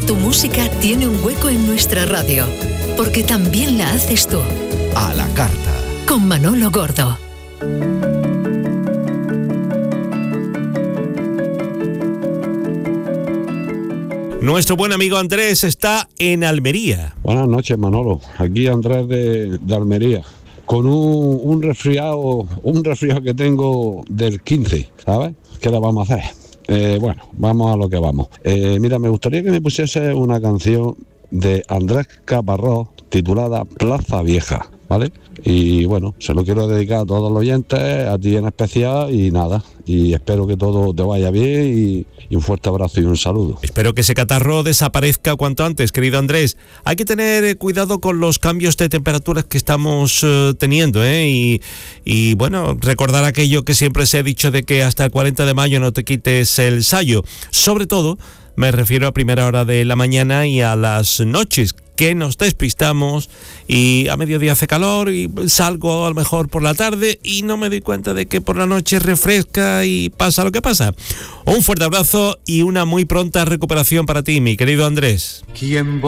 Tu música tiene un hueco en nuestra radio, porque también la haces tú. A la carta. Con Manolo Gordo. Nuestro buen amigo Andrés está en Almería. Buenas noches, Manolo. Aquí Andrés de Almería. Con un resfriado que tengo del 15, ¿sabes? ¿Qué le vamos a hacer? Bueno, vamos a lo que vamos. Mira, me gustaría que me pusiese una canción de Andrés Caparrós titulada Plaza Vieja, ¿vale? Y bueno, se lo quiero dedicar a todos los oyentes, a ti en especial, y nada, y espero que todo te vaya bien y un fuerte abrazo y un saludo. Espero que ese catarro desaparezca cuanto antes, querido Andrés. Hay que tener cuidado con los cambios de temperaturas que estamos teniendo, y bueno, recordar aquello que siempre se ha dicho de que hasta el 40 de mayo no te quites el sayo. Sobre todo, me refiero a primera hora de la mañana y a las noches, que nos despistamos y a mediodía hace calor y salgo a lo mejor por la tarde y no me doy cuenta de que por la noche refresca y pasa lo que pasa. Un fuerte abrazo y una muy pronta recuperación para ti, mi querido Andrés.